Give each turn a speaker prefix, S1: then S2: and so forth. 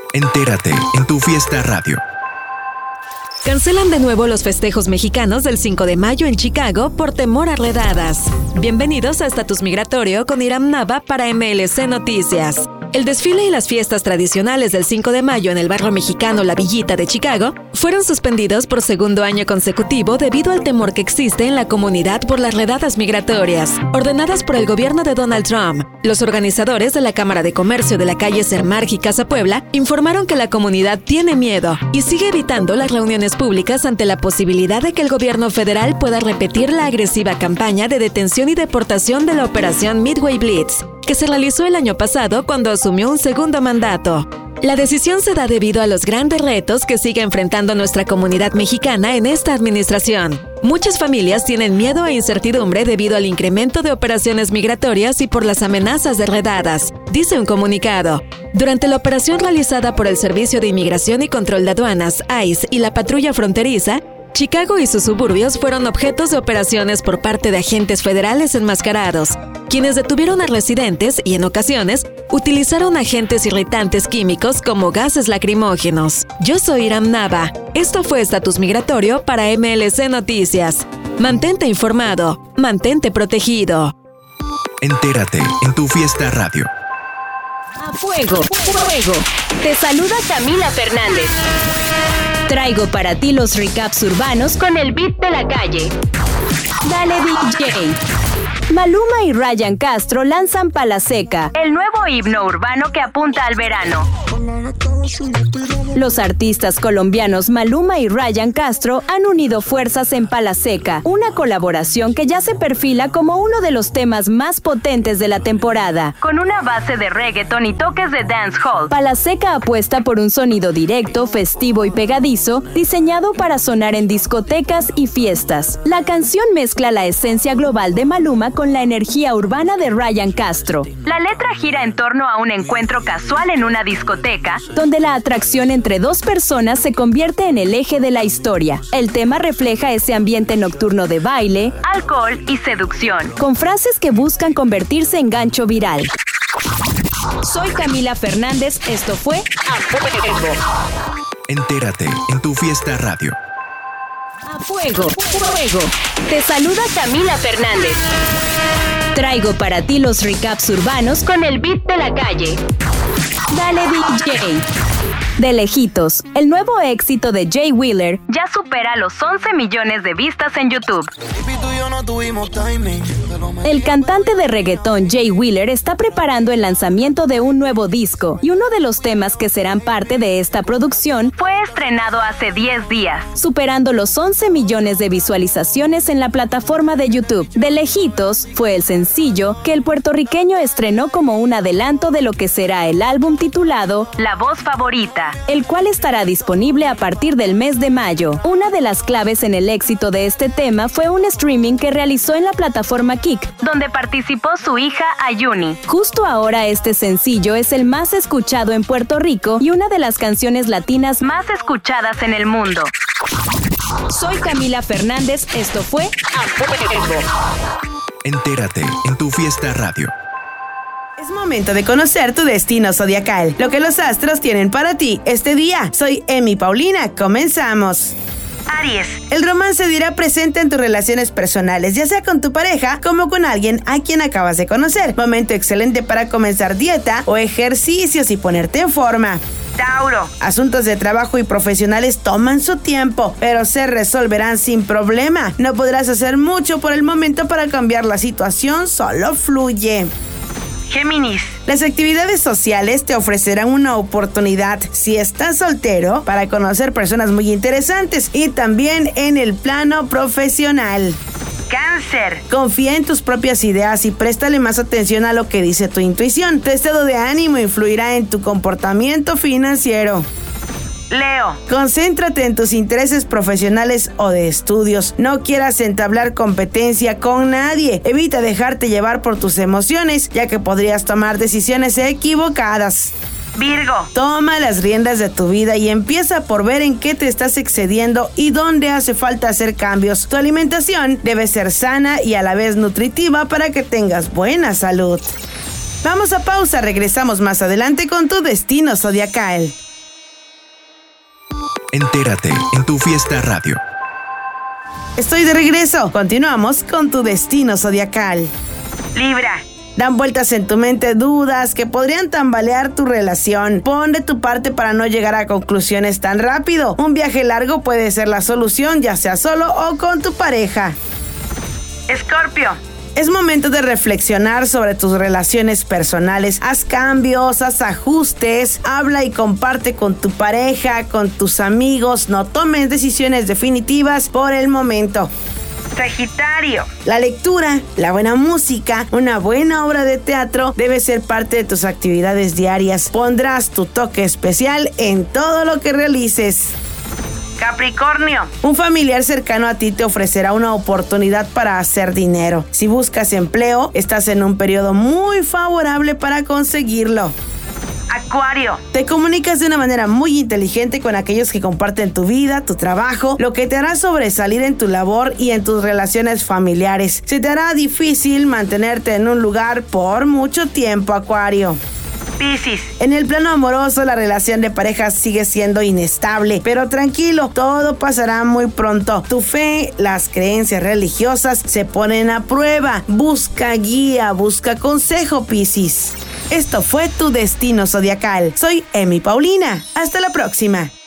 S1: Entérate en Tu Fiesta Radio.
S2: Cancelan de nuevo los festejos mexicanos del 5 de mayo en Chicago por temor a redadas. Bienvenidos a Estatus Migratorio con Iram Nava para MLC Noticias. El desfile y las fiestas tradicionales del 5 de mayo en el barrio mexicano La Villita de Chicago fueron suspendidos por segundo año consecutivo debido al temor que existe en la comunidad por las redadas migratorias, ordenadas por el gobierno de Donald Trump. Los organizadores de la Cámara de Comercio de la calle Sermark y Casa Puebla informaron que la comunidad tiene miedo y sigue evitando las reuniones públicas ante la posibilidad de que el gobierno federal pueda repetir la agresiva campaña de detención y deportación de la operación Midway Blitz, que se realizó el año pasado cuando asumió un segundo mandato. La decisión se da debido a los grandes retos que sigue enfrentando nuestra comunidad mexicana en esta administración. Muchas familias tienen miedo e incertidumbre debido al incremento de operaciones migratorias y por las amenazas de redadas, dice un comunicado. Durante la operación realizada por el Servicio de Inmigración y Control de Aduanas, ICE, y la Patrulla Fronteriza, Chicago y sus suburbios fueron objetos de operaciones por parte de agentes federales enmascarados, quienes detuvieron a residentes y, en ocasiones, utilizaron agentes irritantes químicos como gases lacrimógenos. Yo soy Iram Nava. Esto fue Estatus Migratorio para MLC Noticias. Mantente informado, mantente protegido.
S1: Entérate en Tu Fiesta Radio.
S3: A fuego, fuego. Te saluda Camila Fernández. Traigo para ti los recaps urbanos con el beat de la calle. Dale DJ. Maluma y Ryan Castro lanzan Pala Seca, el nuevo himno urbano que apunta al verano. Los artistas colombianos Maluma y Ryan Castro han unido fuerzas en Pala Seca, una colaboración que ya se perfila como uno de los temas más potentes de la temporada. Con una base de reggaeton y toques de dancehall, Pala Seca apuesta por un sonido directo, festivo y pegadizo, diseñado para sonar en discotecas y fiestas. La canción mezcla la esencia global de Maluma con la energía urbana de Ryan Castro. La letra gira en torno a un encuentro casual en una discoteca, donde la atracción entre dos personas se convierte en el eje de la historia. El tema refleja ese ambiente nocturno de baile, alcohol y seducción, con frases que buscan convertirse en gancho viral. Soy Camila Fernández, esto fue A Fuego.
S1: Entérate en Tu Fiesta Radio.
S3: A fuego, fuego. Te saluda Camila Fernández. Traigo para ti los recaps urbanos con el beat de la calle. Dale DJ. De lejitos, el nuevo éxito de Jay Wheeler ya supera los 11 millones de vistas en YouTube. El cantante de reggaetón Jay Wheeler está preparando el lanzamiento de un nuevo disco y uno de los temas que serán parte de esta producción fue estrenado hace 10 días, superando los 11 millones de visualizaciones en la plataforma de YouTube. De lejitos fue el sencillo que el puertorriqueño estrenó como un adelanto de lo que será el álbum titulado La Voz Favorita, el cual estará disponible a partir del mes de mayo. Una de las claves en el éxito de este tema fue un streaming que realizó en la plataforma Kik, donde participó su hija Ayuni. Justo ahora este sencillo es el más escuchado en Puerto Rico y una de las canciones latinas más escuchadas en el mundo. Soy Camila Fernández, esto fue A Fuego.
S1: Entérate en Tu Fiesta Radio.
S4: Es momento de conocer tu destino zodiacal, lo que los astros tienen para ti este día. Soy Emi Paulina, comenzamos. Aries, el romance dirá presente en tus relaciones personales, ya sea con tu pareja como con alguien a quien acabas de conocer. Momento excelente para comenzar dieta o ejercicios y ponerte en forma. Tauro, asuntos de trabajo y profesionales toman su tiempo, pero se resolverán sin problema. No podrás hacer mucho por el momento para cambiar la situación, solo fluye. Géminis, las actividades sociales te ofrecerán una oportunidad, si estás soltero, para conocer personas muy interesantes y también en el plano profesional. Cáncer, confía en tus propias ideas y préstale más atención a lo que dice tu intuición. Tu estado de ánimo influirá en tu comportamiento financiero. Leo, concéntrate en tus intereses profesionales o de estudios. No quieras entablar competencia con nadie. Evita dejarte llevar por tus emociones, ya que podrías tomar decisiones equivocadas. Virgo, toma las riendas de tu vida y empieza por ver en qué te estás excediendo y dónde hace falta hacer cambios. Tu alimentación debe ser sana y a la vez nutritiva para que tengas buena salud. Vamos a pausa, regresamos más adelante con tu destino zodiacal.
S1: Entérate en tu fiesta radio.
S4: Estoy de regreso. Continuamos con tu destino zodiacal. Libra. Dan vueltas en tu mente dudas que podrían tambalear tu relación. Pon de tu parte para no llegar a conclusiones tan rápido. Un viaje largo puede ser la solución, ya sea solo o con tu pareja. Escorpio. Es momento de reflexionar sobre tus relaciones personales. Haz cambios, haz ajustes, habla y comparte con tu pareja, con tus amigos. No tomes decisiones definitivas por el momento. Sagitario. La lectura, la buena música, una buena obra de teatro debe ser parte de tus actividades diarias. Pondrás tu toque especial en todo lo que realices. Capricornio. Un familiar cercano a ti te ofrecerá una oportunidad para hacer dinero. Si buscas empleo, estás en un periodo muy favorable para conseguirlo. Acuario. Te comunicas de una manera muy inteligente con aquellos que comparten tu vida, tu trabajo, lo que te hará sobresalir en tu labor y en tus relaciones familiares. Se te hará difícil mantenerte en un lugar por mucho tiempo, Acuario. Piscis. En el plano amoroso, la relación de pareja sigue siendo inestable, pero tranquilo, todo pasará muy pronto. Tu fe, las creencias religiosas se ponen a prueba. Busca guía, busca consejo, Piscis. Esto fue tu destino zodiacal. Soy Emi Paulina. Hasta la próxima.